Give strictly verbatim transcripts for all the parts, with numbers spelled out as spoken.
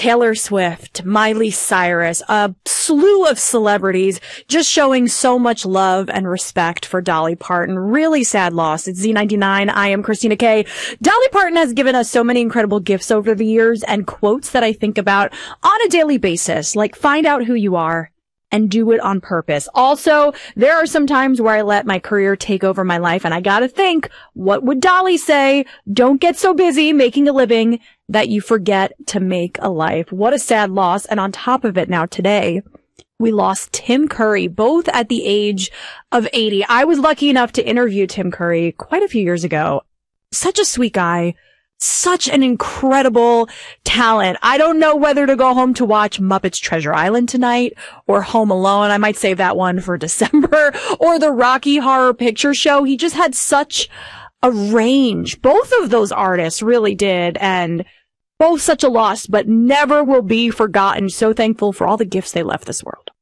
Taylor Swift, Miley Cyrus, a slew of celebrities just showing so much love and respect for Dolly Parton. Really sad loss. It's Z ninety-nine. I am Christina Kay. Dolly Parton has given us so many incredible gifts over the years and quotes that I think about on a daily basis, like find out who you are and do it on purpose. Also, there are some times where I let my career take over my life, and I gotta think, what would Dolly say? Don't get so busy making a living that you forget to make a life. What a sad loss. And on top of it now today, we lost Tim Curry, both at the age of eighty. I was lucky enough to interview Tim Curry quite a few years ago. Such a sweet guy. Such an incredible talent. I don't know whether to go home to watch Muppets Treasure Island tonight or Home Alone. I might save that one for December, or the Rocky Horror Picture Show. He just had such a range. Both of those artists really did, and both such a loss, but never will be forgotten. So thankful for all the gifts they left this world.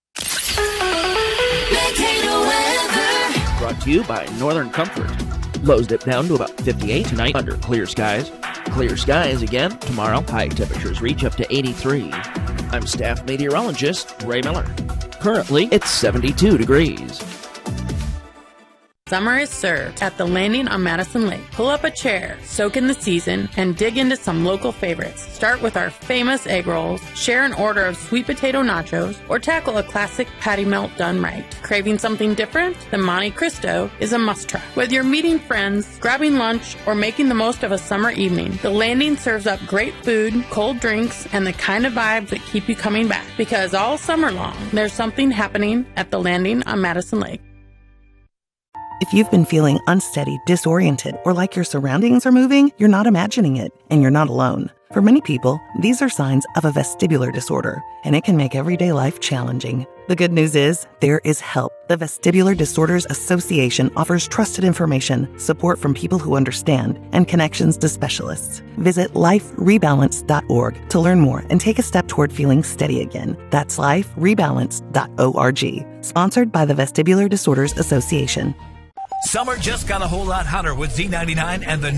Brought to you by Northern Comfort. Lows dip down to about fifty-eight tonight under clear skies. Clear skies again tomorrow. High temperatures reach up to eighty-three. I'm staff meteorologist Ray Miller. Currently, it's seventy-two degrees. Summer is served at the Landing on Madison Lake. Pull up a chair, soak in the season, and dig into some local favorites. Start with our famous egg rolls, share an order of sweet potato nachos, or tackle a classic patty melt done right. Craving something different? The Monte Cristo is a must-try. Whether you're meeting friends, grabbing lunch, or making the most of a summer evening, the Landing serves up great food, cold drinks, and the kind of vibes that keep you coming back. Because all summer long, there's something happening at the Landing on Madison Lake. If you've been feeling unsteady, disoriented, or like your surroundings are moving, you're not imagining it, and you're not alone. For many people, these are signs of a vestibular disorder, and it can make everyday life challenging. The good news is, there is help. The Vestibular Disorders Association offers trusted information, support from people who understand, and connections to specialists. Visit life rebalance dot org to learn more and take a step toward feeling steady again. That's life rebalance dot org. Sponsored by the Vestibular Disorders Association. Summer just got a whole lot hotter with Z ninety-nine and the